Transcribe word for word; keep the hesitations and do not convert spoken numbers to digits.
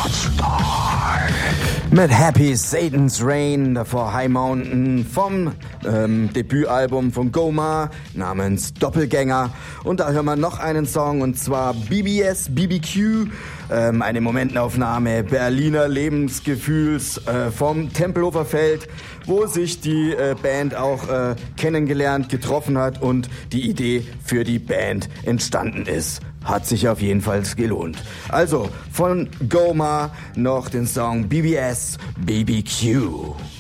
Mit Happy Satan's Reign, davor High Mountain vom ähm, Debütalbum von Goma namens Doppelgänger. Und da hören wir noch einen Song, und zwar B B S, B B Q, ähm, eine Momentaufnahme Berliner Lebensgefühls äh, vom Tempelhofer Feld, wo sich die äh, Band auch äh, kennengelernt, getroffen hat und die Idee für die Band entstanden ist. Hat sich auf jeden Fall gelohnt. Also von Goma noch den Song B B S, B B Q.